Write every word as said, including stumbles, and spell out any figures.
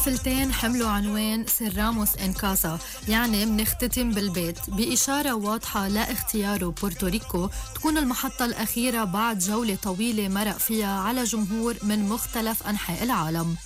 الحفلتين حملوا عنوان سيراموس إن كاسا، يعني منختتم بالبيت، بإشارة واضحة لاختياره بورتوريكو تكون المحطة الأخيرة بعد جولة طويلة مرق فيها على جمهور من مختلف أنحاء العالم.